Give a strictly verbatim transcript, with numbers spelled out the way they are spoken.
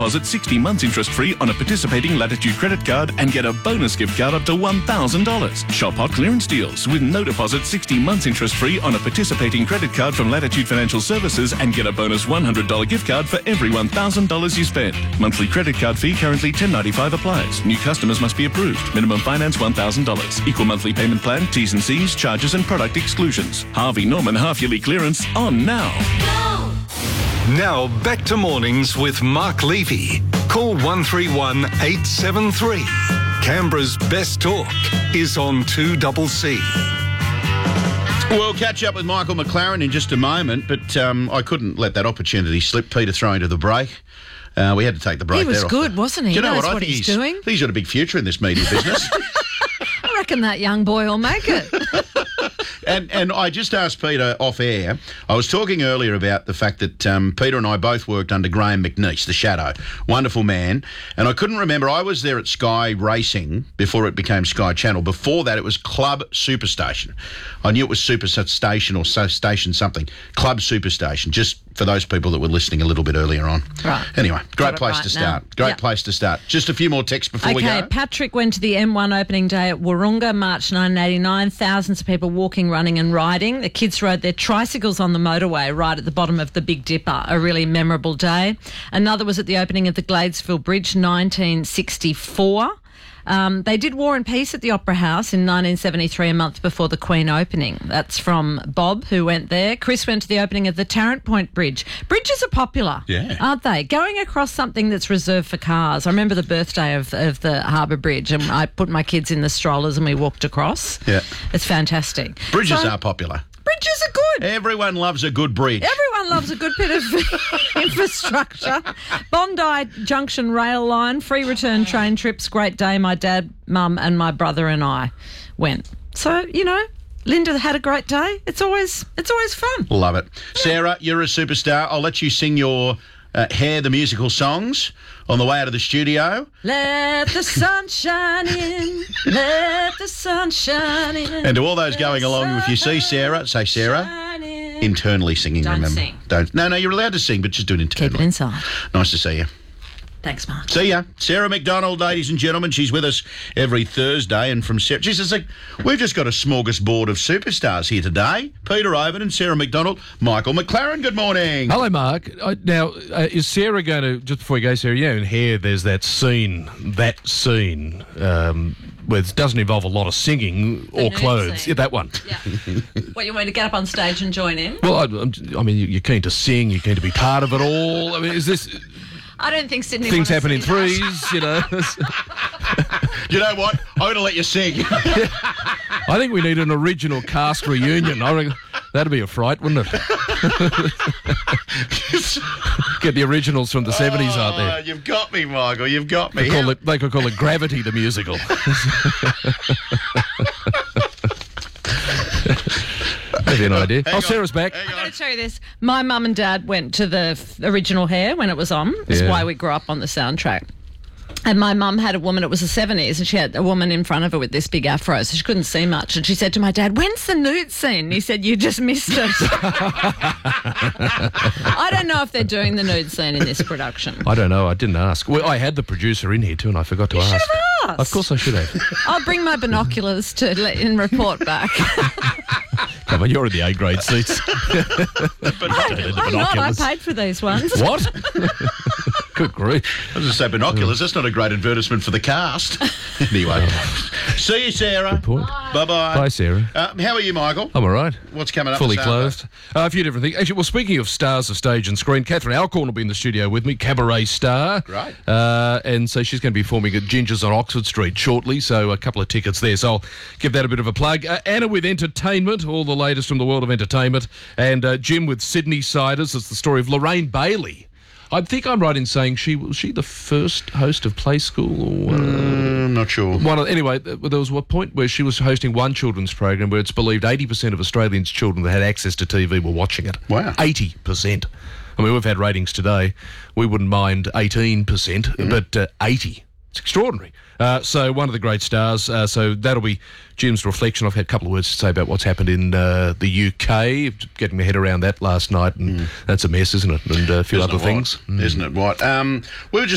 deposit sixty months interest-free on a participating Latitude credit card and get a bonus gift card up to one thousand dollars. Shop hot clearance deals with no deposit sixty months interest-free on a participating credit card from Latitude Financial Services and get a bonus one hundred dollars gift card for every one thousand dollars you spend. Monthly credit card fee currently ten dollars ninety-five applies. New customers must be approved. Minimum finance one thousand dollars. Equal monthly payment plan, T's and C's, charges and product exclusions. Harvey Norman half-yearly clearance on now. Now back to mornings with Mark Levy. Call one three one eight seven three. Canberra's best talk is on two C C. We'll catch up with Michael McLaren in just a moment, but um, I couldn't let that opportunity slip. Peter throwing to the break. Uh, we had to take the break. He was there good, off. wasn't he? Do you know he knows what, I what think he's, he's doing. I think he's got a big future in this media business. I reckon that young boy will make it. And and I just asked Peter off air. I was talking earlier about the fact that um, Peter and I both worked under Graham McNeice, the Shadow, wonderful man. And I couldn't remember. I was there at Sky Racing before it became Sky Channel. Before that, it was Club Superstation. I knew it was Super Station or so Station something. Club Superstation. Just for those people that were listening a little bit earlier on. Right. Anyway, great place right to start. now. Great Yep. place to start. Just a few more texts before we Okay, go. Patrick went to the M one opening day at Wahroonga, March nineteen eighty-nine. Thousands of people walking, running and riding. The kids rode their tricycles on the motorway right at the bottom of the Big Dipper. A really memorable day. Another was at the opening of the Gladesville Bridge, nineteen sixty-four. Um, they did War and Peace at the Opera House in nineteen seventy-three, a month before the Queen opening. That's from Bob, who went there. Chris went to the opening of the Tarrant Point Bridge. Bridges are popular, Yeah. aren't they? Going across something that's reserved for cars. I remember the birthday of, of the Harbour Bridge, and I put my kids in the strollers and we walked across. Yeah. It's fantastic. Bridges So, are popular. Bridges are good. Everyone loves a good bridge. Everyone loves a good bit of infrastructure. Bondi Junction rail line, free return train trips, great day. My dad, mum and my brother and I went. So, you know, Linda had a great day. It's always it's always fun. Love it. Sarah, you're a superstar. I'll let you sing your uh, Hair the Musical songs on the way out of the studio. Let the sun shine in. Let the sun shine in. And to all those going along, if you see Sarah, say Sarah. Shine in. Internally singing, Don't remember. sing. Don't. No, no, you're allowed to sing, but just do it internally. Keep it inside. Nice to see you. Thanks, Mark. See ya. Sarah McDonald, ladies and gentlemen. She's with us every Thursday. And from Sarah, she's like, we've just got a smorgasbord of superstars here today. Peter Oven and Sarah McDonald. Michael McLaren, good morning. Hello, Mark. Uh, now, uh, is Sarah going to, just before you go, Sarah, you know, in Hair, there's that scene, that scene, um, where it doesn't involve a lot of singing The or nude clothes. scene. Yeah, that one. Yeah. What, you want me to get up on stage and join in? Well, I, I'm- I mean, you- you're keen to sing, you're keen to be part of it all. I mean, is this, I don't think Sydney things wanna happen in see that. threes, you know? You know what? I'm going to let you sing. I think we need an original cast reunion. I reckon that'd be a fright, wouldn't it? Get the originals from the seventies out Oh, there. you've got me, Michael. You've got me. They, call it, they could call it Gravity, the musical. Maybe an idea. Hang Oh, on. Sarah's back. Hang I'm on. going to tell you this. My mum and dad went to the f- original Hair when it was on. That's Yeah. why we grew up on the soundtrack. And my mum had a woman, it was the seventies, and she had a woman in front of her with this big afro, so she couldn't see much. And she said to my dad, when's the nude scene? And he said, you just missed it. I don't know if they're doing the nude scene in this production. I don't know. I didn't ask. Well, I had the producer in here too, and I forgot to ask. should have asked. Of course, I should have. I'll bring my binoculars to let and report back. Come on, you're in the A grade seats. I'm not. I paid for these ones. What? Good grief. I was going to say binoculars. That's not a great advertisement for the cast. Anyway. See you, Sarah. point. Bye-bye. Bye, Sarah. Um, how are you, Michael? I'm all right. What's coming up? Fully this afternoon? clothed. Uh, a few different things. Actually, well, speaking of stars of stage and screen, Catherine Alcorn will be in the studio with me, cabaret star. Great. Uh, and so she's going to be performing at Ginger's on Oxford Street shortly, so a couple of tickets there. So I'll give that a bit of a plug. Uh, Anna with entertainment, all the latest from the world of entertainment. And uh, Jim with Sydney Siders. It's the story of Lorraine Bailey. I think I'm right in saying she was she the first host of Play School or one of the- Mm, I'm not sure. One of, anyway, th- there was a point where she was hosting one children's program where it's believed eighty percent of Australians' children that had access to T V were watching it. Wow. eighty percent. I mean, we've had ratings today. We wouldn't mind eighteen percent, but uh, eighty. It's extraordinary. Uh, so one of the great stars. Uh, so that'll be Jim's reflection. I've had a couple of words to say about what's happened in uh, the U K. Getting my head around that last night, and that's a mess, isn't it? And uh, a few Isn't other it things. what? Isn't it what? Um, we were just